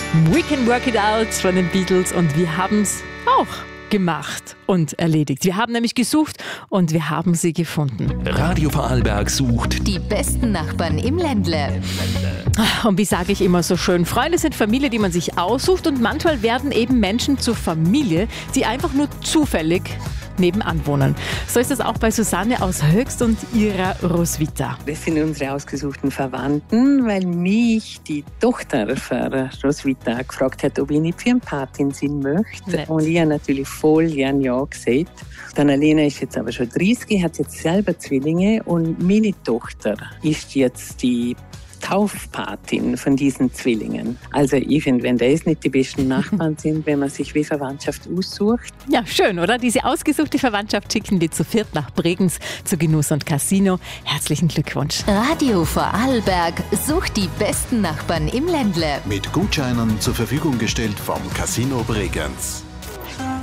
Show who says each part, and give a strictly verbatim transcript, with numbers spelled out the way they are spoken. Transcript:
Speaker 1: We Can Work It Out von den Beatles und wir haben es auch gemacht und erledigt. Wir haben nämlich gesucht und wir haben sie gefunden.
Speaker 2: Radio Vorarlberg sucht
Speaker 3: die besten Nachbarn im Ländle.
Speaker 1: Und wie sage ich immer so schön, Freunde sind Familie, die man sich aussucht und manchmal werden eben Menschen zur Familie, die einfach nur zufällig nebenan wohnen. So ist es auch bei Susanne aus Höchst und ihrer Roswitha.
Speaker 4: Das sind unsere ausgesuchten Verwandten, weil mich die Tochter von Roswitha gefragt hat, ob ich nicht Firmenpatin sein möchte.
Speaker 1: Nett.
Speaker 4: Und ich habe natürlich voll gern Ja gesagt. Die Annalena ist jetzt aber schon dreißig, hat jetzt selber Zwillinge und meine Tochter ist jetzt die Taufpatin von diesen Zwillingen. Also ich finde, wenn das nicht die besten Nachbarn sind, wenn man sich wie Verwandtschaft aussucht.
Speaker 1: Ja, schön, oder? Diese ausgesuchte Verwandtschaft schicken wir zu viert nach Bregenz zu Genuss und Casino. Herzlichen Glückwunsch.
Speaker 3: Radio Vorarlberg sucht die besten Nachbarn im Ländle.
Speaker 2: mit Gutscheinen zur Verfügung gestellt vom Casino Bregenz.